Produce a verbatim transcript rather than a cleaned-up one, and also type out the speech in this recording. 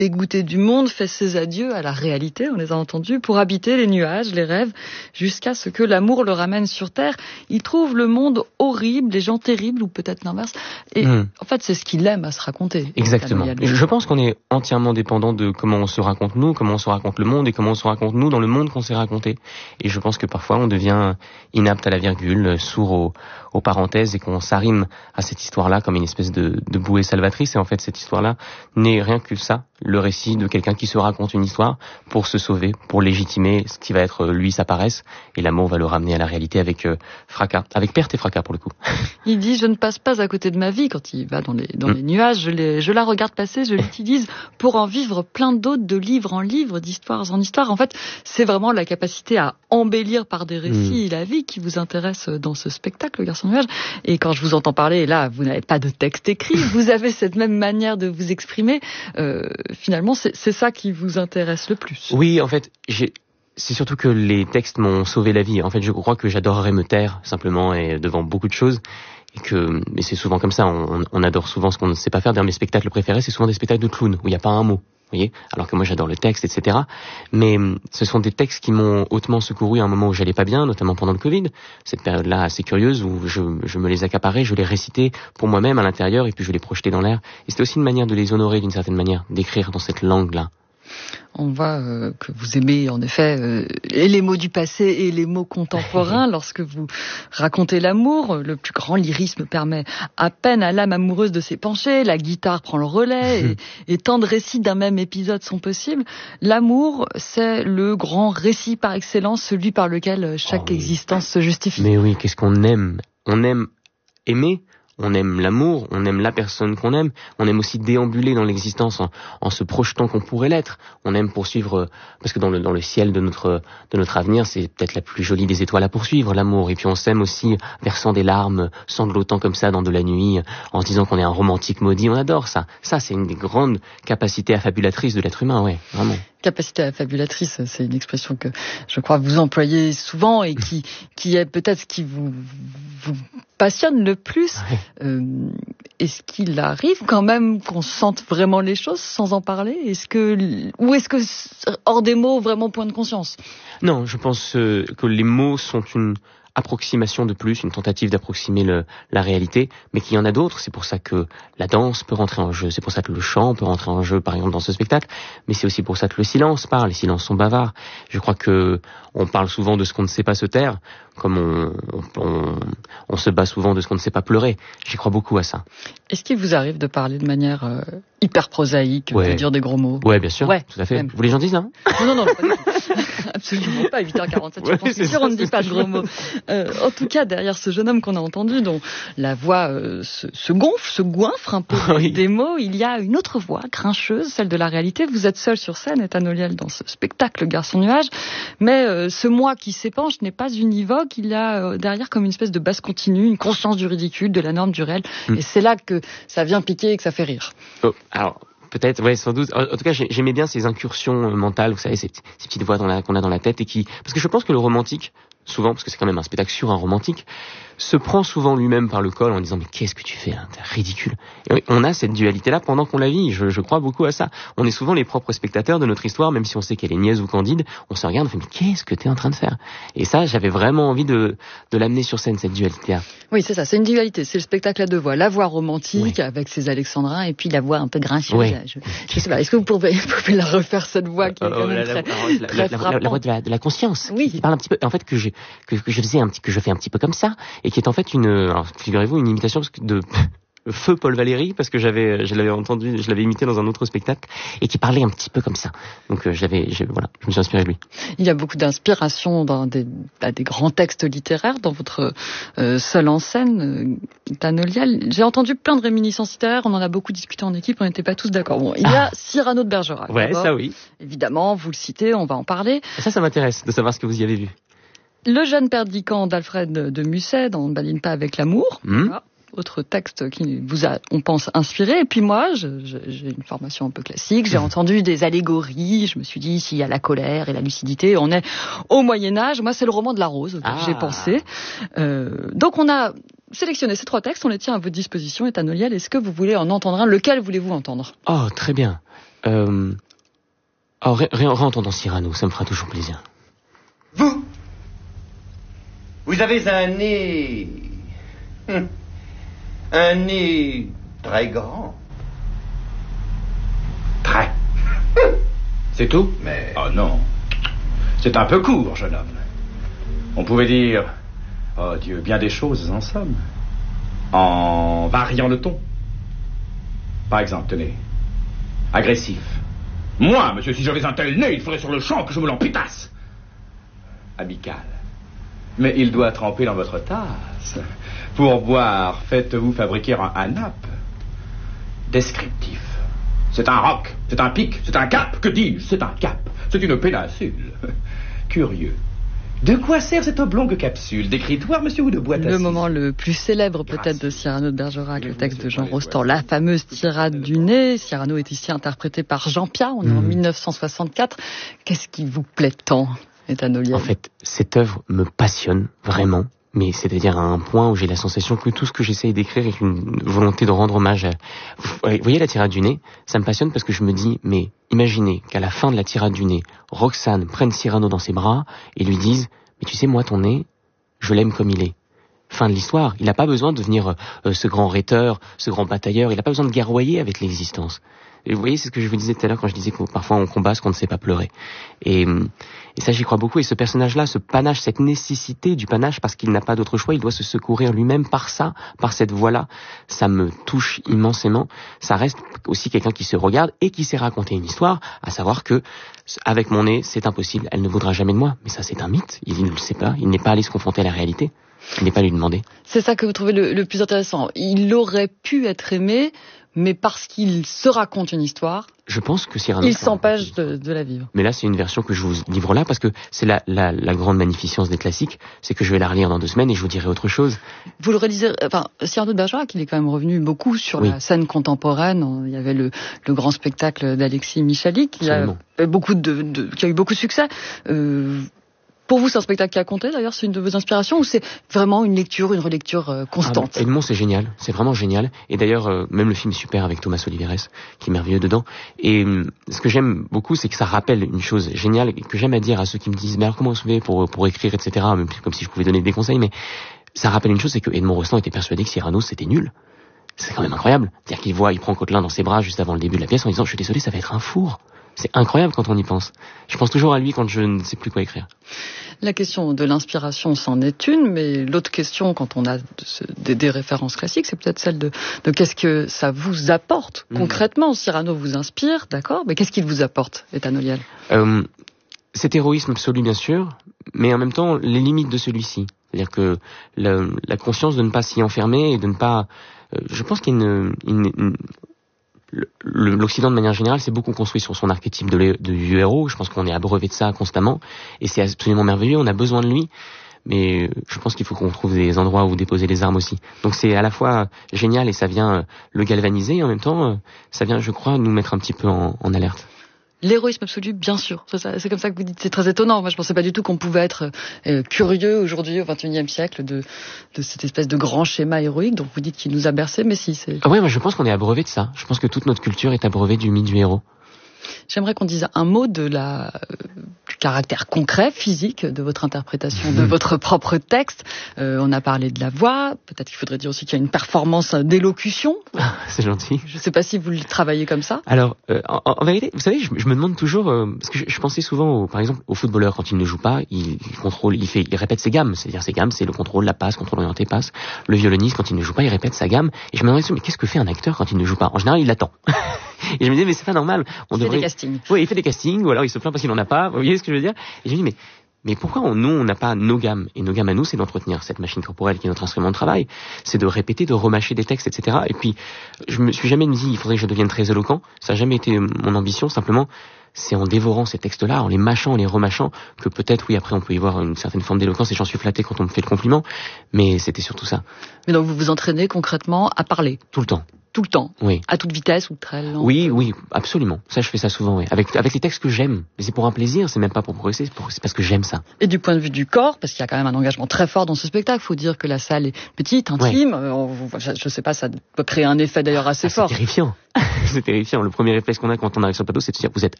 dégoûté du monde, fait ses adieux à la réalité, on les a entendus, pour habiter les nuages, les rêves, jusqu'à ce que l'amour le ramène sur Terre. Il trouve le monde horrible, les gens terribles, ou peut-être l'inverse. Et mmh. en fait, c'est ce qu'il aime à se raconter. Exactement. Je pense qu'on est entièrement dépendant de comment on se raconte nous, comment on se raconte le monde, et comment on se raconte nous dans le monde qu'on s'est raconté. Et je pense que parfois, on devient inapte à la virgule, sourd aux, aux parenthèses, et qu'on s'arrime à cette histoire-là comme une espèce de, de bouée salvatrice. Et en fait, cette histoire-là n'est rien que ça, le récit de quelqu'un qui se raconte une histoire pour se sauver, pour légitimer ce qui va être lui sa paresse, et l'amour va le ramener à la réalité avec euh, fracas, avec perte et fracas pour le coup. Il dit je ne passe pas à côté de ma vie quand il va dans les dans mmh. les nuages, je, les, je la regarde passer, je l'utilise pour en vivre plein d'autres, de livre en livre, d'histoire en histoire. En fait, c'est vraiment la capacité à embellir par des récits mmh. la vie qui vous intéresse dans ce spectacle, Le Garçon Nuage. Et quand je vous entends parler, et là vous n'avez pas de texte écrit, vous avez cette même manière de vous exprimer. Euh, finalement, c'est, c'est ça qui vous intéresse le plus. Oui, en fait, j'ai... c'est surtout que les textes m'ont sauvé la vie. En fait, je crois que j'adorerais me taire, simplement, et devant beaucoup de choses. Et que, mais c'est souvent comme ça, on, on adore souvent ce qu'on ne sait pas faire. D'ailleurs, mes spectacles préférés, c'est souvent des spectacles de clown, où il n'y a pas un mot. Vous voyez, alors que moi j'adore le texte, et cetera. Mais ce sont des textes qui m'ont hautement secouru à un moment où j'allais pas bien, notamment pendant le Covid. Cette période-là assez curieuse où je, je me les accaparais, je les récitais pour moi-même à l'intérieur et puis je les projetais dans l'air. Et c'était aussi une manière de les honorer d'une certaine manière, d'écrire dans cette langue-là. On voit euh, que vous aimez en effet euh, et les mots du passé et les mots contemporains lorsque vous racontez l'amour. Le plus grand lyrisme permet à peine à l'âme amoureuse de s'épancher, la guitare prend le relais et, et tant de récits d'un même épisode sont possibles. L'amour, c'est le grand récit par excellence, celui par lequel chaque oh oui. existence se justifie. Mais oui, qu'est-ce qu'on aime ? On aime aimer. On aime l'amour, on aime la personne qu'on aime, on aime aussi déambuler dans l'existence en, en se projetant qu'on pourrait l'être. On aime poursuivre, parce que dans le, dans le ciel de notre, de notre avenir, c'est peut-être la plus jolie des étoiles à poursuivre, l'amour. Et puis on s'aime aussi versant des larmes, sanglotant comme ça dans de la nuit, en se disant qu'on est un romantique maudit. On adore ça. Ça, c'est une des grandes capacités affabulatrices de l'être humain, ouais, vraiment. Capacité affabulatrice, c'est une expression que je crois vous employez souvent et qui, qui est peut-être ce qui vous, vous passionne le plus. Ouais. Euh, est-ce qu'il arrive quand même qu'on sente vraiment les choses sans en parler ? Est-ce que, ou est-ce que hors des mots, vraiment point de conscience ? Non, je pense euh, que les mots sont une approximation de plus, une tentative d'approximer le, la réalité, mais qu'il y en a d'autres. C'est pour ça que la danse peut rentrer en jeu, c'est pour ça que le chant peut rentrer en jeu, par exemple, dans ce spectacle, mais c'est aussi pour ça que le silence parle, les silences sont bavards. Je crois que on parle souvent de ce qu'on ne sait pas se taire, comme on, on, on, on se bat souvent de ce qu'on ne sait pas pleurer. J'y crois beaucoup à ça. Est-ce qu'il vous arrive de parler de manière euh, hyper prosaïque, ouais. de dire des gros mots ? Ouais, bien sûr, ouais, tout à fait. Même. Vous voulez que j'en dise là ? Non, non, non, pas du tout. Absolument pas, huit heures quarante-sept, ouais, je pense, c'est sûr, on ne dit pas de gros mots. Euh, en tout cas, derrière ce jeune homme qu'on a entendu, dont la voix euh, se, se gonfle, se goinfre un peu oui. des mots, il y a une autre voix grincheuse, celle de la réalité. Vous êtes seul sur scène, Ethan Olliel, dans ce spectacle, Le Garçon Nuage, mais euh, ce moi qui s'épanche n'est pas univoque, il y a euh, derrière comme une espèce de basse continue, une conscience du ridicule, de la norme, du réel, mm. et c'est là que ça vient piquer et que ça fait rire. Oh, alors... Peut-être, ouais, sans doute. En, en tout cas, j'aimais bien ces incursions mentales, vous savez, ces, ces petites voix dans la, qu'on a dans la tête et qui, parce que je pense que le romantique, souvent, parce que c'est quand même un spectacle sur un romantique, se prend souvent lui-même par le col en disant mais qu'est-ce que tu fais là, t'es ridicule. Et on a cette dualité-là pendant qu'on la vit. Je, je crois beaucoup à ça. On est souvent les propres spectateurs de notre histoire, même si on sait qu'elle est niaise ou candide. On se regarde, on fait mais qu'est-ce que t'es en train de faire. Et ça, j'avais vraiment envie de de l'amener sur scène, cette dualité-là. Oui, c'est ça, c'est une dualité. C'est le spectacle à deux voix, la voix romantique oui. avec ses alexandrins et puis la voix un peu grinceuse. Oui. Je, je sais pas. Est-ce que vous pouvez, vous pouvez la refaire cette voix qui est quand même la, très, la, très la, frappante. La, la voix de la, de la conscience. Oui. Qui parle un petit peu. En fait, que je que, que je faisais un petit que je fais un petit peu comme ça et qui est en fait une alors, figurez-vous, une imitation de feu Paul Valéry, parce que j'avais, je l'avais entendu, je l'avais imité dans un autre spectacle, et qui parlait un petit peu comme ça. Donc, euh, j'avais, j'ai, voilà, je me suis inspiré de lui. Il y a beaucoup d'inspiration dans des, bah, des grands textes littéraires dans votre euh, seul en scène, Ethan Olliel. J'ai entendu plein de réminiscences littéraires, on en a beaucoup discuté en équipe, on n'était pas tous d'accord. Bon, il y a ah. Cyrano de Bergerac. Ouais, d'abord. Ça oui. Évidemment, vous le citez, on va en parler. Ça, ça m'intéresse de savoir ce que vous y avez vu. Le jeune perdicant d'Alfred de Musset, dans Ne badine pas avec l'amour. Mmh. Voilà. Autre texte qui vous a, on pense, inspiré. Et puis moi, je, je, j'ai une formation un peu classique. J'ai mmh. entendu des allégories. Je me suis dit, s'il y a la colère et la lucidité, on est au Moyen-Âge. Moi, c'est le roman de la Rose auquel ah. j'ai pensé. Euh, donc, on a sélectionné ces trois textes. On les tient à votre disposition, Ethan Olliel. Est-ce que vous voulez en entendre un ? Lequel voulez-vous entendre ? Oh, très bien. Euh... Oh, ré- ré- réentendant Cyrano, ça me fera toujours plaisir. Vous Vous avez un nez... Hum. Un nez très grand. Très. C'est tout? Mais... Oh non. C'est un peu court, jeune homme. On pouvait dire... Oh Dieu, bien des choses en somme. En variant le ton. Par exemple, tenez. Agressif. Moi, monsieur, si j'avais un tel nez, il faudrait sur le champ que je me l'empitasse. Amical. Mais il doit tremper dans votre tasse. Pour boire, faites-vous fabriquer un, un nappe. Descriptif. C'est un roc, c'est un pic, c'est un cap. Que dis-je? C'est un cap. C'est une péninsule. Curieux. De quoi sert cette oblongue capsule? D'écritoire, monsieur, ou de boîte à Le scie? moment le plus célèbre peut-être de Cyrano de Bergerac, le texte de Jean Rostand, la fameuse tirade du nez. Cyrano est ici interprété par Jean Piat, on est mmh. en mille neuf cent soixante-quatre. Qu'est-ce qui vous plaît tant, Ethan Olliel? En fait, cette œuvre me passionne vraiment. Mais c'est-à-dire à un point où j'ai la sensation que tout ce que j'essaye d'écrire est une volonté de rendre hommage à... Vous voyez la tirade du nez? Ça me passionne parce que je me dis, mais imaginez qu'à la fin de la tirade du nez, Roxane prenne Cyrano dans ses bras et lui dise, mais tu sais, moi, ton nez, je l'aime comme il est. Fin de l'histoire. Il n'a pas besoin de devenir euh, ce grand rhéteur, ce grand batailleur. Il n'a pas besoin de guerroyer avec l'existence. Et vous voyez, c'est ce que je vous disais tout à l'heure quand je disais que parfois on combat ce qu'on ne sait pas pleurer. Et, et ça, j'y crois beaucoup. Et ce personnage-là, ce panache, cette nécessité du panache, parce qu'il n'a pas d'autre choix, il doit se secourir lui-même par ça, par cette voie-là. Ça me touche immensément. Ça reste aussi quelqu'un qui se regarde et qui sait raconter une histoire, à savoir que, avec mon nez, c'est impossible, elle ne voudra jamais de moi. Mais ça, c'est un mythe. Il ne le sait pas. Il n'est pas allé se confronter à la réalité. Il n'est pas lui demander. C'est ça que vous trouvez le, le plus intéressant. Il aurait pu être aimé, mais parce qu'il se raconte une histoire, je pense que Cyrano, il s'empêche de, de la vivre. Mais là, c'est une version que je vous livre là, parce que c'est la, la, la grande magnificence des classiques, c'est que je vais la relire dans deux semaines et je vous dirai autre chose. Vous le relisez, enfin, Cyrano de Bergerac, il est quand même revenu beaucoup sur oui. la scène contemporaine. Il y avait le, le grand spectacle d'Alexis Michalik, qui a, beaucoup de, de, qui a eu beaucoup de succès. Euh, Pour vous, c'est un spectacle qui a compté, d'ailleurs, c'est une de vos inspirations, ou c'est vraiment une lecture, une relecture euh, constante? ah, Edmond, c'est génial, c'est vraiment génial. Et d'ailleurs, euh, même le film est super avec Thomas Oliveres, qui est merveilleux dedans. Et euh, ce que j'aime beaucoup, c'est que ça rappelle une chose géniale, et que j'aime à dire à ceux qui me disent, mais alors comment on se fait pour, pour écrire, et cetera, même comme si je pouvais donner des conseils, mais ça rappelle une chose, c'est que Edmond Rostand était persuadé que Cyrano, c'était nul. C'est quand même incroyable. C'est-à-dire qu'il voit, il prend Coquelin dans ses bras juste avant le début de la pièce en disant, je suis désolé, ça va être un four. C'est incroyable quand on y pense. Je pense toujours à lui quand je ne sais plus quoi écrire. La question de l'inspiration, c'en est une, mais l'autre question, quand on a des, des références classiques, c'est peut-être celle de, de qu'est-ce que ça vous apporte mmh. concrètement. Cyrano vous inspire, d'accord, mais qu'est-ce qu'il vous apporte, Ethan Olliel? euh, Cet héroïsme absolu, bien sûr, mais en même temps, les limites de celui-ci. C'est-à-dire que la, la conscience de ne pas s'y enfermer et de ne pas... Euh, je pense qu'il y a une... une, une L'Occident, de manière générale, s'est beaucoup construit sur son archétype de, de, du héros. Je pense qu'on est abreuvé de ça constamment. Et c'est absolument merveilleux. On a besoin de lui. Mais je pense qu'il faut qu'on trouve des endroits où déposer les armes aussi. Donc c'est à la fois génial et ça vient le galvaniser. Et en même temps, ça vient, je crois, nous mettre un petit peu en, en alerte. L'héroïsme absolu, bien sûr. C'est, ça, c'est comme ça que vous dites. C'est très étonnant. Moi, je pensais pas du tout qu'on pouvait être euh, curieux aujourd'hui, au vingt et unième siècle, de, de cette espèce de grand schéma héroïque dont vous dites qu'il nous a bercé. Mais si, c'est... Ah ouais, moi, je pense qu'on est abreuvé de ça. Je pense que toute notre culture est abreuvée du mythe du héros. J'aimerais qu'on dise un mot de la, euh, du caractère concret, physique de votre interprétation de votre propre texte. Euh, on a parlé de la voix. Peut-être qu'il faudrait dire aussi qu'il y a une performance d'élocution. Ah, c'est gentil. Je ne sais pas si vous le travaillez comme ça. Alors, euh, en, en vérité, vous savez, je, je me demande toujours, euh, parce que je, je pensais souvent, au, par exemple, au footballeur, quand il ne joue pas, il, il contrôle, il fait, il répète ses gammes. C'est-à-dire ses gammes, c'est le contrôle, la passe, contrôle orienté, passe. Le violoniste, quand il ne joue pas, il répète sa gamme. Et je me demandais, mais qu'est-ce que fait un acteur quand il ne joue pas? En général, il l'attend. Et je me disais, mais c'est pas normal. On il devrait... fait des castings. Oui, il fait des castings, ou alors il se plaint parce qu'il en a pas. Vous voyez ce que je veux dire? Et je me dis, mais, mais pourquoi on, nous, on n'a pas nos gammes? Et nos gammes à nous, c'est d'entretenir cette machine corporelle qui est notre instrument de travail. C'est de répéter, de remâcher des textes, et cetera. Et puis, je me suis jamais dit, il faudrait que je devienne très éloquent. Ça n'a jamais été mon ambition. Simplement, c'est en dévorant ces textes-là, en les mâchant, en les remâchant, que peut-être, oui, après, on peut y voir une certaine forme d'éloquence, et j'en suis flatté quand on me fait le compliment. Mais c'était surtout ça. Mais donc, vous vous entraînez concrètement à parler? Tout le temps. tout le temps, oui. à toute vitesse ou très lent. Oui, oui, absolument. Ça, je fais ça souvent, oui. Avec, avec les textes que j'aime. Mais c'est pour un plaisir, c'est même pas pour progresser, c'est, pour, c'est parce que j'aime ça. Et du point de vue du corps, parce qu'il y a quand même un engagement très fort dans ce spectacle, faut dire que la salle est petite, intime, ouais. euh, je, je sais pas, ça peut créer un effet d'ailleurs assez ah, fort. C'est terrifiant. C'est terrifiant. Le premier réflexe qu'on a quand on arrive sur le plateau, c'est de se dire, vous êtes